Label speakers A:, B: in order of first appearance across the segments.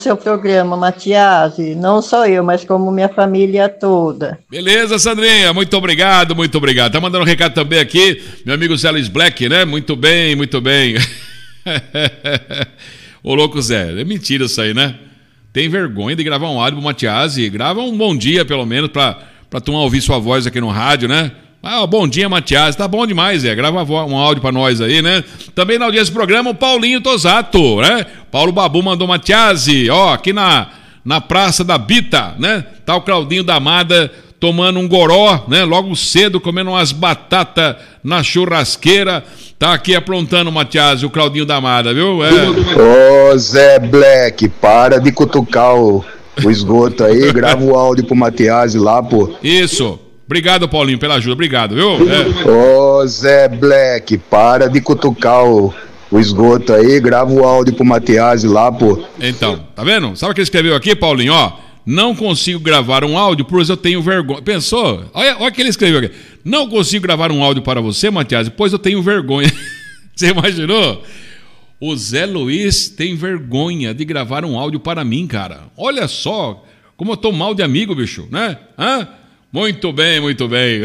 A: seu programa, Matiasi, não só eu, mas como minha família toda.
B: Beleza, Sandrinha, muito obrigado, muito obrigado. Tá mandando um recado também aqui, meu amigo Zé Luiz Black, né? Muito bem, muito bem. Ô louco Zé, é mentira isso aí, né? Tem vergonha de gravar um áudio pro Matiasi? Grava um bom dia, pelo menos, pra turma ouvir sua voz aqui no rádio, né? Ah, bom dia, Matiasi. Tá bom demais, Zé. Grava um áudio pra nós aí, né? Também na audiência do programa, o Paulinho Tosato, né? Paulo Babu mandou Matiasi, ó, aqui na Praça da Bita, né? Tá o Claudinho da Amada tomando um goró, né? Logo cedo, comendo umas batatas na churrasqueira. Tá aqui aprontando, Matiasi, o Claudinho da Amada, viu?
C: Ô, Zé Black, para de cutucar o esgoto aí, grava o áudio pro Matiasi lá, pô.
B: Isso. Obrigado, Paulinho, pela ajuda. Obrigado, viu?
C: Ô, Zé Black, para de cutucar o esgoto aí, grava o áudio pro Matiasi lá, pô.
B: Então, tá vendo? Sabe o que ele escreveu aqui, Paulinho? Ó, não consigo gravar um áudio, pois eu tenho vergonha. Pensou? Olha o que ele escreveu aqui. Não consigo gravar um áudio para você, Matiasi, pois eu tenho vergonha. Você imaginou? O Zé Luiz tem vergonha de gravar um áudio para mim, cara. Olha só como eu tô mal de amigo, bicho, né? Hã? Muito bem, muito bem.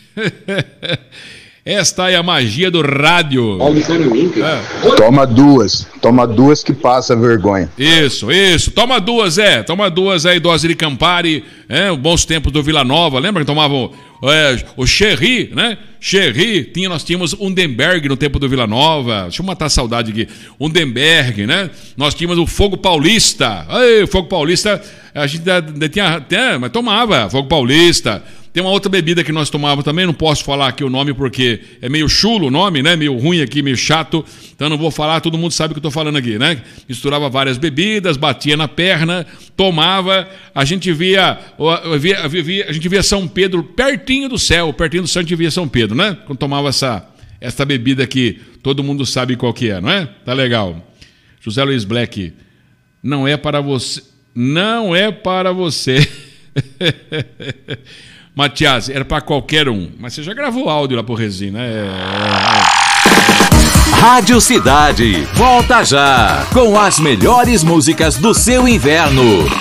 B: Esta é a magia do rádio.
C: Toma duas que passa vergonha.
B: Isso. Toma duas, Zé. Toma duas aí, dose de Campari. Os bons tempos do Vila Nova. Lembra que tomavam o Cherry, né? Cherry. Nós tínhamos Undenberg no tempo do Vila Nova. Deixa eu matar a saudade aqui. Undenberg, né? Nós tínhamos o Fogo Paulista. O Fogo Paulista, a gente tinha, mas tomava Fogo Paulista. Tem uma outra bebida que nós tomávamos também, não posso falar aqui o nome porque é meio chulo o nome, né? Meio ruim aqui, meio chato, então não vou falar, todo mundo sabe o que eu estou falando aqui, né? Misturava várias bebidas, batia na perna, tomava, a gente via São Pedro pertinho do céu a gente via São Pedro, né? Quando tomava essa bebida que todo mundo sabe qual que é, não é? Tá legal. José Luiz Black, não é para você. Matiasi, era pra qualquer um. Mas você já gravou áudio lá pro Resina, né?
D: Rádio Cidade, volta já com as melhores músicas do seu inverno.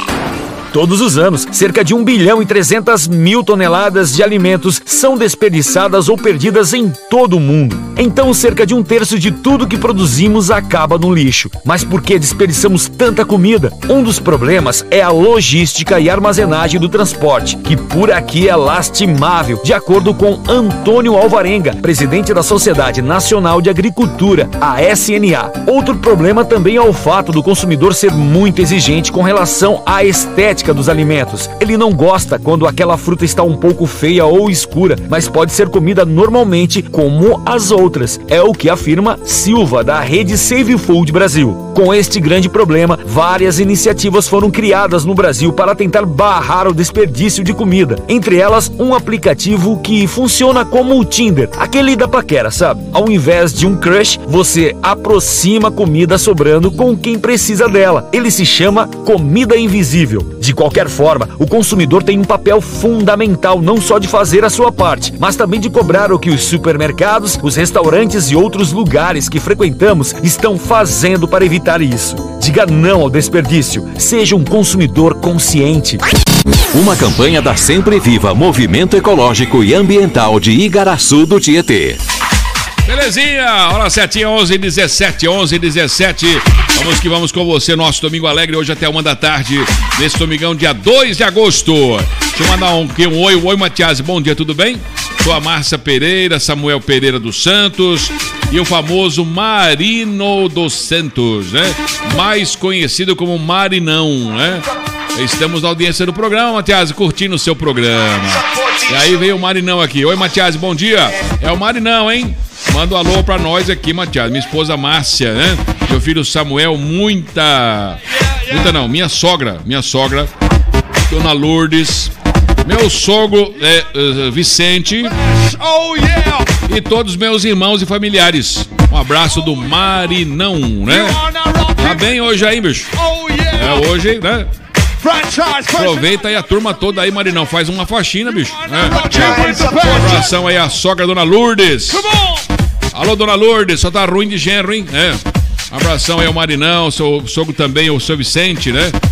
D: Todos os anos, cerca de 1.300.000.000 toneladas de alimentos são desperdiçadas ou perdidas em todo o mundo. Então, cerca de 1/3 de tudo que produzimos acaba no lixo. Mas por que desperdiçamos tanta comida? Um dos problemas é a logística e armazenagem do transporte, que por aqui é lastimável, de acordo com Antônio Alvarenga, presidente da Sociedade Nacional de Agricultura, a SNA. Outro problema também é o fato do consumidor ser muito exigente com relação à estética dos alimentos. Ele não gosta quando aquela fruta está um pouco feia ou escura, mas pode ser comida normalmente como as outras. É o que afirma Silva, da rede Save Food Brasil. Com este grande problema, várias iniciativas foram criadas no Brasil para tentar barrar o desperdício de comida. Entre elas, um aplicativo que funciona como o Tinder, aquele da paquera, sabe? Ao invés de um crush, você aproxima a comida sobrando com quem precisa dela. Ele se chama Comida Invisível. De qualquer forma, o consumidor tem um papel fundamental não só de fazer a sua parte, mas também de cobrar o que os supermercados, os restaurantes e outros lugares que frequentamos estão fazendo para evitar isso. Diga não ao desperdício. Seja um consumidor consciente. Uma campanha da Sempre Viva, Movimento Ecológico e Ambiental de Igaraçu do Tietê.
B: Belezinha, hora 7h11, 11h17. Vamos que vamos com você, nosso Domingo Alegre, hoje até 1 da tarde, nesse domingão, dia 2 de agosto. Deixa eu mandar um oi. Oi, Matiasi, bom dia, tudo bem? Sou a Márcia Pereira, Samuel Pereira dos Santos e o famoso Marino dos Santos, né? Mais conhecido como Marinão, né? Estamos na audiência do programa, Matiasi, curtindo o seu programa. E aí veio o Marinão aqui. Oi, Matiasi, bom dia. É o Marinão, hein? Manda um alô pra nós aqui, Matiasi. Minha esposa Márcia, né? Meu filho Samuel, minha sogra, Dona Lourdes, meu sogro Vicente, e todos os meus irmãos e familiares. Um abraço do Marinão, né? Tá bem hoje aí, bicho? Hoje, né? Aproveita aí a turma toda aí, Marinão. Faz uma faxina, bicho. Um abração aí à sogra, Dona Lourdes. Alô, Dona Lourdes, só tá ruim de genro, hein? Abração aí ao Marinão, seu sogro também, o seu Vicente, né?